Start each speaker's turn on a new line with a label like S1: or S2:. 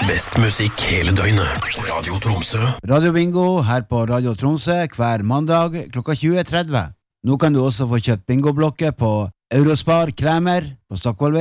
S1: Best musikk hele døgnet. Radio Tromsø.
S2: Radio Bingo her på Radio Tromsø hver mandag klokka 20.30. Nå kan du også få kjøpt bingoblokker på Eurospar Kremer på Stockholm